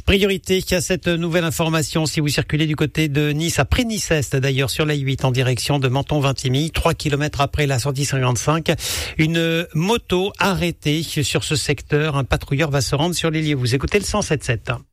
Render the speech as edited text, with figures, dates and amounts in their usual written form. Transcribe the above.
Priorité à cette nouvelle information si vous circulez du côté de Nice, après Nice-Est d'ailleurs, sur la 8 en direction de Menton-Vintimille, 3 km après la sortie 55. Une moto arrêtée sur ce secteur. Un patrouilleur va se rendre sur les lieux. Vous écoutez le 107.7.